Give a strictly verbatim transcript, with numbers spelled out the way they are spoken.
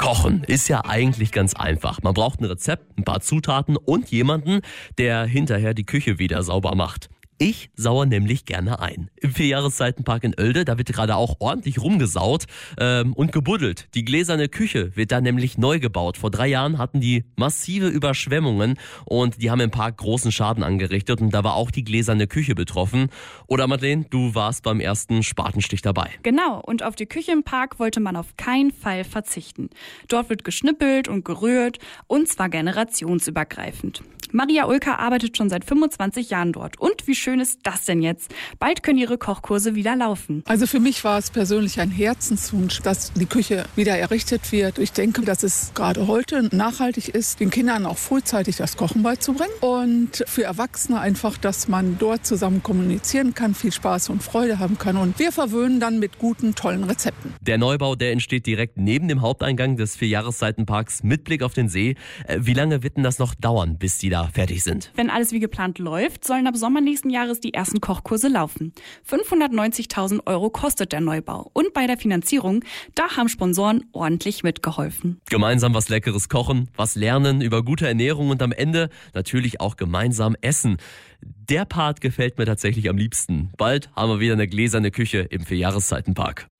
Kochen ist ja eigentlich ganz einfach. Man braucht ein Rezept, ein paar Zutaten und jemanden, der hinterher die Küche wieder sauber macht. Ich sauere nämlich gerne ein. Im Vierjahreszeitenpark in Oelde, da wird gerade auch ordentlich rumgesaut ähm, und gebuddelt. Die gläserne Küche wird da nämlich neu gebaut. Vor drei Jahren hatten die massive Überschwemmungen und die haben im Park großen Schaden angerichtet und da war auch die gläserne Küche betroffen. Oder Madeleine, du warst beim ersten Spatenstich dabei. Genau, und auf die Küche im Park wollte man auf keinen Fall verzichten. Dort wird geschnippelt und gerührt und zwar generationsübergreifend. Maria Ulker arbeitet schon seit fünfundzwanzig Jahren dort. Und wie schön ist das denn jetzt? Bald können ihre Kochkurse wieder laufen. Also für mich war es persönlich ein Herzenswunsch, dass die Küche wieder errichtet wird. Ich denke, dass es gerade heute nachhaltig ist, den Kindern auch frühzeitig das Kochen beizubringen. Und für Erwachsene einfach, dass man dort zusammen kommunizieren kann, viel Spaß und Freude haben kann. Und wir verwöhnen dann mit guten, tollen Rezepten. Der Neubau, der entsteht direkt neben dem Haupteingang des Vierjahreszeitenparks mit Blick auf den See. Wie lange wird denn das noch dauern, bis die da fertig sind? Wenn alles wie geplant läuft, sollen ab Sommer nächsten Jahres die ersten Kochkurse laufen. fünfhundertneunzigtausend Euro kostet der Neubau. Und bei der Finanzierung, da haben Sponsoren ordentlich mitgeholfen. Gemeinsam was Leckeres kochen, was lernen über gute Ernährung und am Ende natürlich auch gemeinsam essen. Der Part gefällt mir tatsächlich am liebsten. Bald haben wir wieder eine gläserne Küche im Vierjahreszeitenpark.